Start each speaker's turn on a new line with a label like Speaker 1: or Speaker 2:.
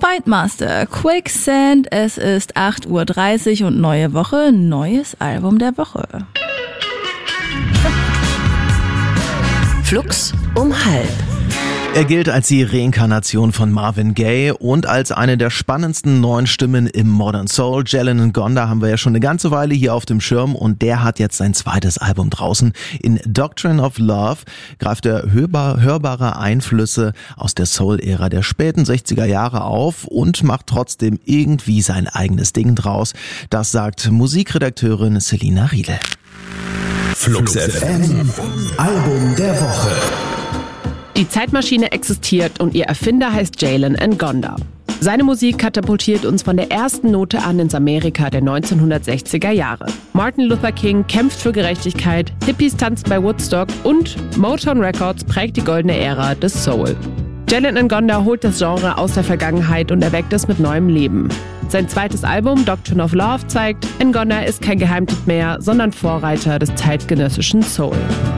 Speaker 1: Beatmaster, Quicksand, es ist 8:30 Uhr und neue Woche, neues Album der Woche.
Speaker 2: Flux um 12:30.
Speaker 3: Er gilt als die Reinkarnation von Marvin Gaye und als eine der spannendsten neuen Stimmen im Modern Soul. Jalen Ngonda haben wir ja schon eine ganze Weile hier auf dem Schirm und der hat jetzt sein zweites Album draußen. In Doctrine of Love greift er hörbare Einflüsse aus der Soul-Ära der späten 60er Jahre auf und macht trotzdem irgendwie sein eigenes Ding draus. Das sagt Musikredakteurin Selina Riedel.
Speaker 4: Flux FM, Album der Woche.
Speaker 5: Die Zeitmaschine existiert und ihr Erfinder heißt Jalen Ngonda. Seine Musik katapultiert uns von der ersten Note an ins Amerika der 1960er Jahre. Martin Luther King kämpft für Gerechtigkeit, Hippies tanzen bei Woodstock und Motown Records prägt die goldene Ära des Soul. Jalen Ngonda holt das Genre aus der Vergangenheit und erweckt es mit neuem Leben. Sein zweites Album Doctrine of Love zeigt, Ngonda ist kein Geheimtipp mehr, sondern Vorreiter des zeitgenössischen Soul.